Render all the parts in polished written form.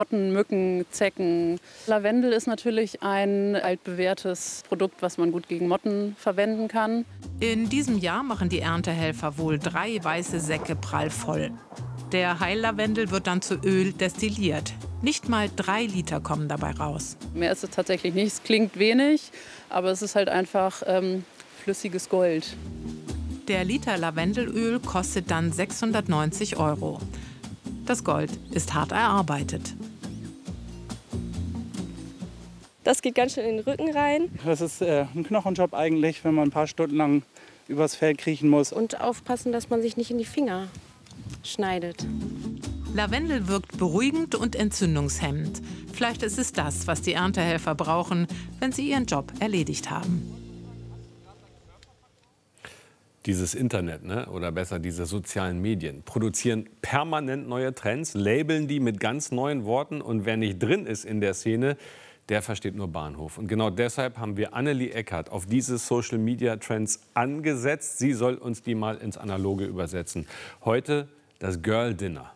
Motten, Mücken, Zecken. Lavendel ist natürlich ein altbewährtes Produkt, was man gut gegen Motten verwenden kann. In diesem Jahr machen die Erntehelfer wohl 3 weiße Säcke prall voll. Der Heillavendel wird dann zu Öl destilliert. Nicht mal 3 Liter kommen dabei raus. Mehr ist es tatsächlich nicht. Es klingt wenig, aber es ist halt einfach flüssiges Gold. Der Liter Lavendelöl kostet dann 690 €. Das Gold ist hart erarbeitet. Das geht ganz schön in den Rücken rein. Das ist ein Knochenjob eigentlich, wenn man ein paar Stunden lang übers Feld kriechen muss. Und aufpassen, dass man sich nicht in die Finger schneidet. Lavendel wirkt beruhigend und entzündungshemmend. Vielleicht ist es das, was die Erntehelfer brauchen, wenn sie ihren Job erledigt haben. Dieses Internet, ne? Oder besser diese sozialen Medien, produzieren permanent neue Trends, labeln die mit ganz neuen Worten. Und wer nicht drin ist in der Szene, der versteht nur Bahnhof. Und genau deshalb haben wir Annelie Eckert auf diese Social-Media-Trends angesetzt. Sie soll uns die mal ins Analoge übersetzen. Heute das Girl Dinner.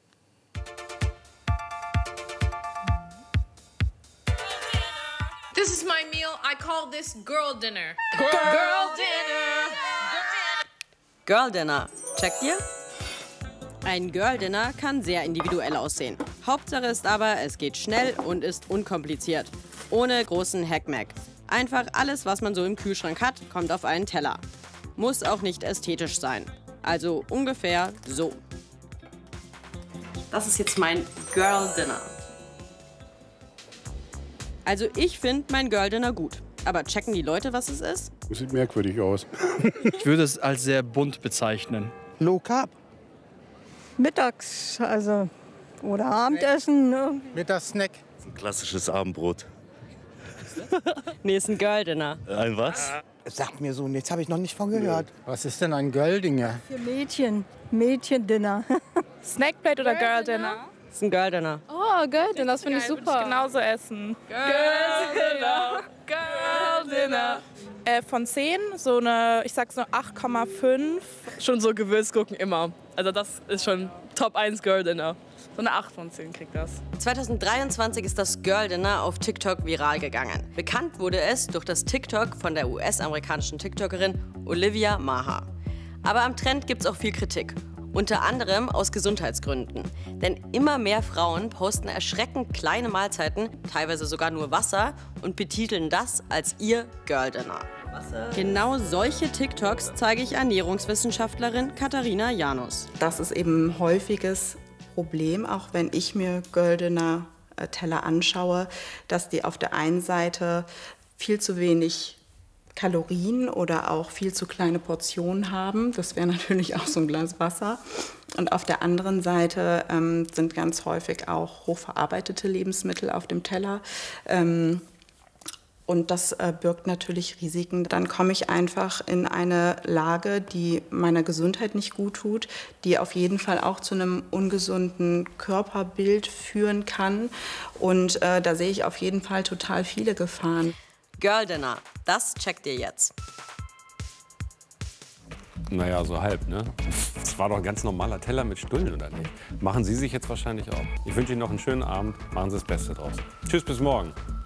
This is my meal. I call this girl dinner. Girl dinner. Girl Dinner. Checkt ihr? Ein Girl Dinner kann sehr individuell aussehen. Hauptsache ist aber, es geht schnell und ist unkompliziert. Ohne großen Hackmack. Einfach alles, was man so im Kühlschrank hat, kommt auf einen Teller. Muss auch nicht ästhetisch sein. Also ungefähr so. Das ist jetzt mein Girl Dinner. Also ich finde mein Girl Dinner gut. Aber checken die Leute, was es ist? Das sieht merkwürdig aus. Ich würde es als sehr bunt bezeichnen. Low Carb. Mittags, also oder Abendessen. Ne? Mittagssnack. Ein klassisches Abendbrot. Nee, ist ein Girl Dinner. Ein was? Es sagt mir so nichts, habe ich noch nicht von gehört. Was ist denn ein Girl-Dinner? Für Mädchen. Mädchen-Dinner. Snackplate oder Girl Dinner? Das ist ein Girl Dinner. Oh, Girl Dinner, das finde ich super. Ich genauso essen. Girl Dinner. Girl Dinner. Von 10, so eine, ich sag so 8,5. Schon so Gewürzgurken immer. Also das ist schon Top 1 Girl Dinner. So eine 8 von 10 kriegt das. 2023 ist das Girl Dinner auf TikTok viral gegangen. Bekannt wurde es durch das TikTok von der US-amerikanischen TikTokerin Olivia Maha. Aber am Trend gibt es auch viel Kritik. Unter anderem aus Gesundheitsgründen. Denn immer mehr Frauen posten erschreckend kleine Mahlzeiten, teilweise sogar nur Wasser, und betiteln das als ihr Girl Dinner. Genau solche TikToks zeige ich Ernährungswissenschaftlerin Katharina Janus. Das ist eben ein häufiges Problem, auch wenn ich mir Girl Dinner Teller anschaue, dass die auf der einen Seite viel zu wenig Kalorien oder auch viel zu kleine Portionen haben. Das wäre natürlich auch so ein Glas Wasser. Und auf der anderen Seite sind ganz häufig auch hochverarbeitete Lebensmittel auf dem Teller. Und das birgt natürlich Risiken. Dann komme ich einfach in eine Lage, die meiner Gesundheit nicht gut tut, die auf jeden Fall auch zu einem ungesunden Körperbild führen kann. Und da sehe ich auf jeden Fall total viele Gefahren. Girl Dinner, das checkt ihr jetzt. Naja, so halb, ne? Das war doch ein ganz normaler Teller mit Stullen, oder nicht? Machen Sie sich jetzt wahrscheinlich auch. Ich wünsche Ihnen noch einen schönen Abend. Machen Sie das Beste draus. Tschüss, bis morgen.